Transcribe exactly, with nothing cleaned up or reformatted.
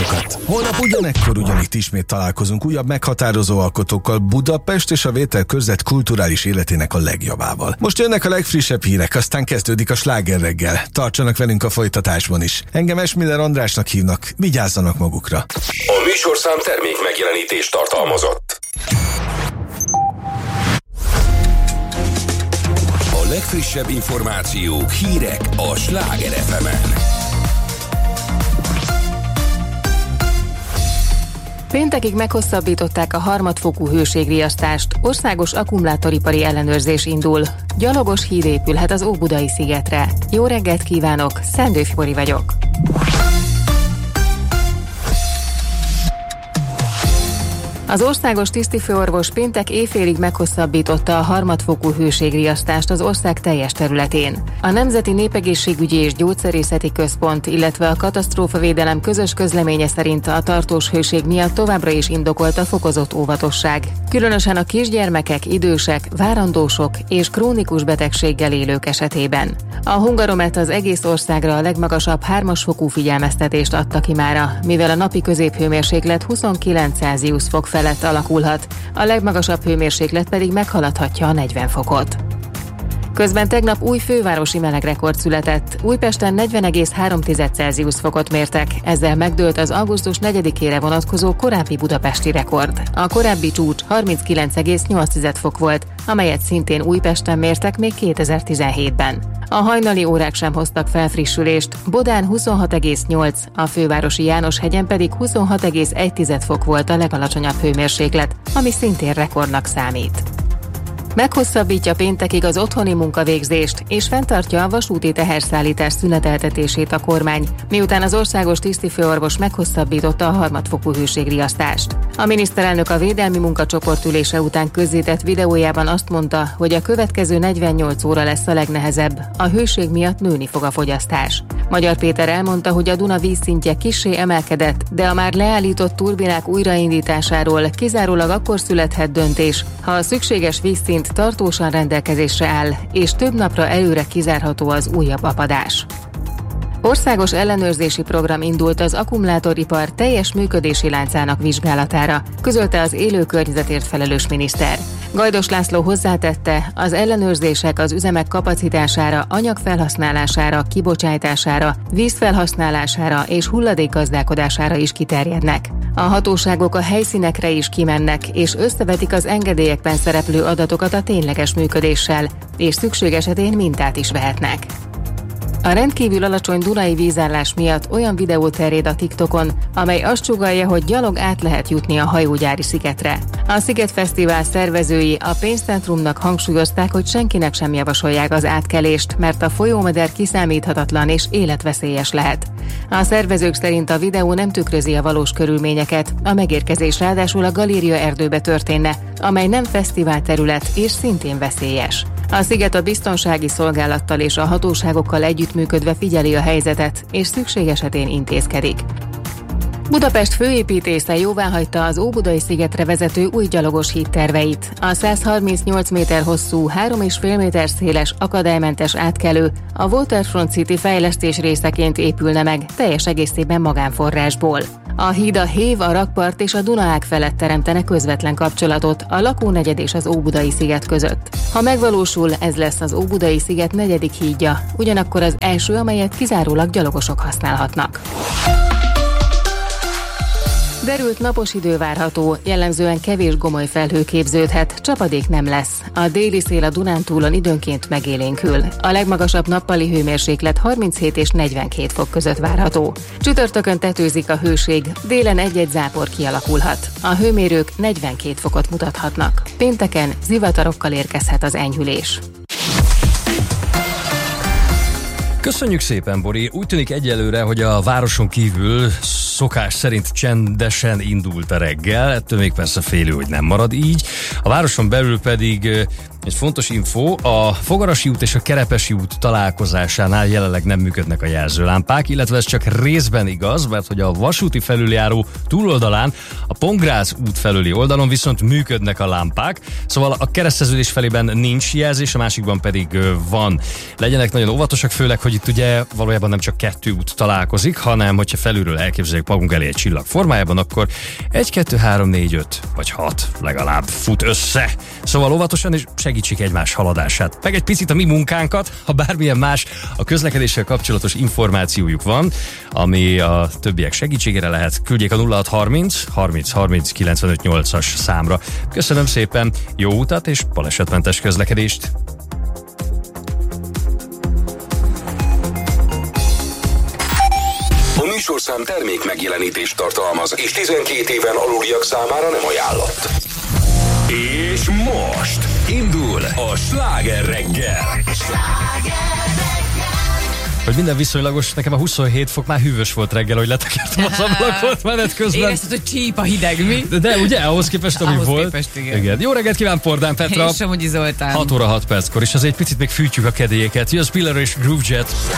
hallgatókat! Holnap ugyanekkor ugyanitt ismét találkozunk újabb meghatározó alkotókkal Budapest és a Vételkörzet kulturális életének a legjavával. Most jönnek a legfrissebb hírek, aztán kezdődik a Sláger reggel. Tartsanak velünk a folytatásban is. Engem Esmiller Andrásnak hívnak, vigyázzanak magukra. A műsorszám termék megjelenítést tartalmazott. A legfrissebb információk, hírek a Sláger ef emen. Péntekig meghosszabbították a harmadfokú hőségriasztást, országos akkumulátoripari ellenőrzés indul. Gyalogos híd épülhet az Óbudai szigetre. Jó reggelt kívánok, Szendő Fibori vagyok. Az országos tisztifőorvos péntek éjfélig meghosszabbította a harmadfokú hőségriasztást az ország teljes területén. A Nemzeti Népegészségügyi és Gyógyszerészeti Központ, illetve a Katasztrófavédelem közös közleménye szerint a tartós hőség miatt továbbra is indokolt a fokozott óvatosság. Különösen a kisgyermekek, idősek, várandósok és krónikus betegséggel élők esetében. A Hungaromet az egész országra a legmagasabb hármas fokú figyelmeztetést adta ki mára, mivel a napi középhőmérséklet huszonkilenc Celsius fok felett alakulhat, a legmagasabb hőmérséklet pedig meghaladhatja a negyven fokot. Közben tegnap új fővárosi melegrekord született. Újpesten negyven egész három Celsius fokot mértek, ezzel megdőlt az augusztus negyedikére vonatkozó korábbi budapesti rekord. A korábbi csúcs harminckilenc egész nyolc fok volt, amelyet szintén Újpesten mértek még kétezer-tizenhétben. A hajnali órák sem hoztak felfrissülést, Bodán huszonhat egész nyolc, a fővárosi Jánoshegyen pedig huszonhat egész egy fok volt a legalacsonyabb hőmérséklet, ami szintén rekordnak számít. Meghosszabbítja péntekig az otthoni munkavégzést, és fenntartja a vasúti teherszállítás szüneteltetését a kormány, miután az országos tisztifőorvos meghosszabbította a harmadfokú hőségriasztást. A miniszterelnök a védelmi munkacsoport ülése után közzétett videójában azt mondta, hogy a következő negyvennyolc óra lesz a legnehezebb, a hőség miatt nőni fog a fogyasztás. Magyar Péter elmondta, hogy a Duna vízszintje kissé emelkedett, de a már leállított turbinák újraindításáról kizárólag akkor születhet döntés, ha a szükséges vízszint tartósan rendelkezésre áll, és több napra előre kizárható az újabb apadás. Országos ellenőrzési program indult az akkumulátoripar teljes működési láncának vizsgálatára, közölte az élő környezetért felelős miniszter. Gajdos László hozzátette, az ellenőrzések az üzemek kapacitására, anyagfelhasználására, kibocsátására, vízfelhasználására és hulladékgazdálkodására is kiterjednek. A hatóságok a helyszínekre is kimennek, és összevetik az engedélyekben szereplő adatokat a tényleges működéssel, és szükség esetén mintát is vehetnek. A rendkívül alacsony dunai vízállás miatt olyan videó terjed a TikTokon, amely azt sugallja, hogy gyalog át lehet jutni a hajógyári szigetre. A Sziget Fesztivál szervezői a pénzcentrumnak hangsúlyozták, hogy senkinek sem javasolják az átkelést, mert a folyómeder kiszámíthatatlan és életveszélyes lehet. A szervezők szerint a videó nem tükrözi a valós körülményeket, a megérkezés ráadásul a Galéria erdőbe történne, amely nem fesztivál terület és szintén veszélyes. A sziget a biztonsági szolgálattal és a hatóságokkal együttműködve figyeli a helyzetet, és szükség esetén intézkedik. Budapest főépítésze jóváhagyta az Óbudai szigetre vezető új gyalogos híd terveit. A száz harmincnyolc méter hosszú, három és fél méter széles akadálymentes átkelő a Waterfront City fejlesztés részeként épülne meg, teljes egészében magánforrásból. A híd a Hév, a rakpart és a Dunaág felett teremtene közvetlen kapcsolatot a lakónegyed és az Óbudai sziget között. Ha megvalósul, ez lesz az Óbudai sziget negyedik hídja, ugyanakkor az első, amelyet kizárólag gyalogosok használhatnak. Derült napos idő várható, jellemzően kevés gomoly felhő képződhet, csapadék nem lesz. A déli szél a Dunántúlon időnként megélénkül. A legmagasabb nappali hőmérséklet harminchét és negyvenkét fok között várható. Csütörtökön tetőzik a hőség, délen egy-egy zápor kialakulhat. A hőmérők negyvenkét fokot mutathatnak. Pénteken zivatarokkal érkezhet az enyhülés. Köszönjük szépen, Bori! Úgy tűnik egyelőre, hogy a városon kívül szokás szerint csendesen indult a reggel, ettől még persze félő, hogy nem marad így. A városon belül pedig Egy fontos info, a Fogarasi út és a Kerepesi út találkozásánál jelenleg nem működnek a jelzőlámpák, illetve ez csak részben igaz, mert hogy a vasúti felüljáró túloldalán, a Pongrácz út felüli oldalon viszont működnek a lámpák, szóval a kereszteződés felében nincs jelzés, a másikban pedig van. Legyenek nagyon óvatosak, főleg, hogy itt ugye valójában nem csak kettő út találkozik, hanem hogyha felülről elképzeljük magunk elé egy csillag formájában, akkor egy, kettő, három, négy, öt vagy hat legalább fut össze. Szóval óvatosan és segítsük egymás haladását. Meg egy picit a mi munkánkat, ha bármilyen más a közlekedéssel kapcsolatos információjuk van, ami a többiek segítségére lehet, küldjék a nulla hat harminc harminc harminc kilencvenöt nyolcas számra. Köszönöm szépen, jó utat és balesetmentes közlekedést! A műsorszám termék megjelenítést tartalmaz, és tizenkét éven aluliak számára nem ajánlott. És most indul a Sláger reggel. Hogy minden viszonylagos, nekem a huszonhét fok már hűvös volt reggel, hogy letekertem az ablakot menet közben. Érezted, hogy csíp a hideg, mi? De, de ugye, ahhoz képest, ami ahhoz volt. Képest, igen. igen. Jó reggelt kíván, Pordán Petra. És Somogyi Zoltán. hat óra hat perckor, és azért egy picit még fűtjük a kedélyeket. Jössz Spiller és Groove Jet.